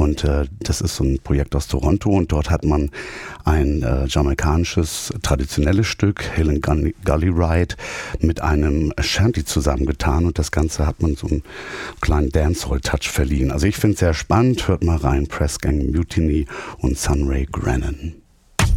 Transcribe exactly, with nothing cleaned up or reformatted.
Und äh, das ist so ein Projekt aus Toronto und dort hat man ein äh, jamaikanisches traditionelles Stück, Hill and Gully, Gully Ride, mit einem Shanty zusammengetan und das Ganze hat man so einen kleinen Dancehall-Touch verliehen. Also ich finde es sehr spannend, hört mal rein, Pressgang Mutiny und Sunray Grennan.